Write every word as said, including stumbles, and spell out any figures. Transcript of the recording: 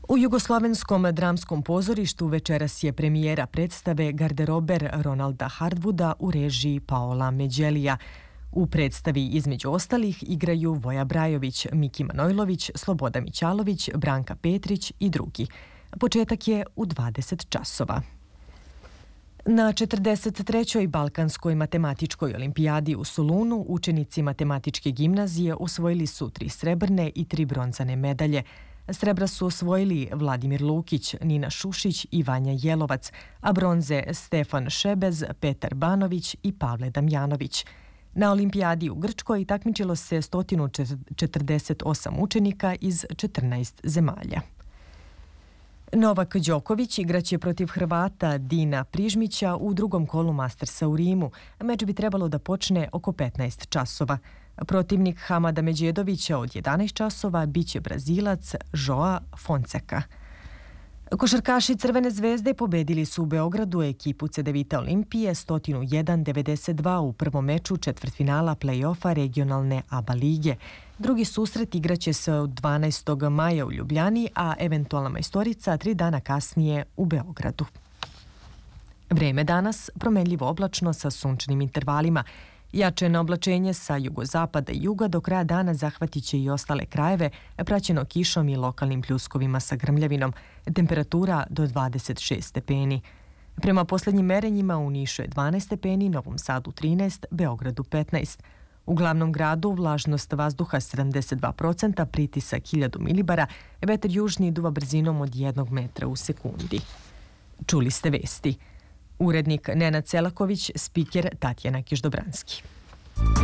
U Jugoslovenskom dramskom pozorištu večeras je premijera predstave Garderober Ronalda Hardwooda u režiji Paola Međelija. U predstavi između ostalih igraju Voja Brajović, Miki Manojlović, Sloboda Mićalović, Branka Petrić i drugi. Početak je u dvadeset časova. Na četrdeset trećoj Balkanskoj matematičkoj olimpijadi u Solunu učenici matematičke gimnazije osvojili su tri srebrne i tri bronzane medalje. Srebra su osvojili Vladimir Lukić, Nina Šušić i Vanja Jelovac, a bronze Stefan Šebez, Petar Banović i Pavle Damjanović. Na olimpijadi u Grčkoj takmičilo se sto četrdeset osam učenika iz četrnaest zemalja. Novak Đoković igraće protiv Hrvata Dina Prižmića u drugom kolu Mastersa u Rimu. Meč bi trebalo da počne oko petnaest časova. Protivnik Hamada Međedovića od jedanaest časova biće Brazilac Joao Fonseca. Košarkaši Crvene zvezde pobedili su u Beogradu ekipu Cedevita Olimpije sto jedan devedeset dva u prvom meču četvrtfinala play-offa regionalne A B A lige. Drugi susret igraće se od dvanaestog maja u Ljubljani, a eventualna majstorica tri dana kasnije u Beogradu. Vreme danas promenljivo oblačno sa sunčanim intervalima. Jače na oblačenje sa jugozapada i juga do kraja dana zahvatit će i ostale krajeve, praćeno kišom i lokalnim pljuskovima sa grmljavinom. Temperatura do dvadeset šest stepeni. Prema poslednjim merenjima u Nišu je dvanaest stepeni, Novom Sadu trinaest, Beogradu petnaest. U glavnom gradu vlažnost vazduha sedamdeset dva procenta, pritisak hiljadu milibara, vetar južni duva brzinom od jednog metra u sekundi. Čuli ste vesti. Urednik Nenad Selaković, spiker Tatjana Kiždobranski.